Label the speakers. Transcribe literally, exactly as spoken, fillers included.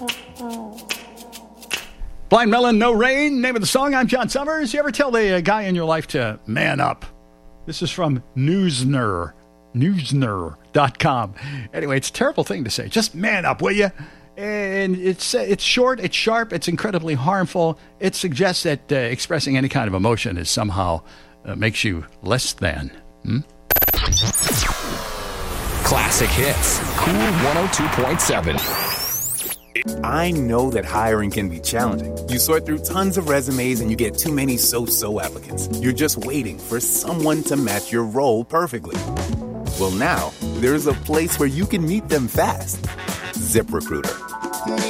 Speaker 1: Blind Melon, No Rain, name of the song. I'm John Summers. You ever tell the uh, guy in your life to man up? This is from Newsner, Newsner dot com. Anyway, it's a terrible thing to say. Just man up, will you? And it's uh, it's short, it's sharp, it's incredibly harmful. It suggests that uh, expressing any kind of emotion is somehow uh, makes you less than. Hmm?
Speaker 2: Classic hits. Cool one oh two point seven.
Speaker 3: I know that hiring can be challenging. You sort through tons of resumes and you get too many so-so applicants. You're just waiting for someone to match your role perfectly. Well, now, there's a place where you can meet them fast. ZipRecruiter.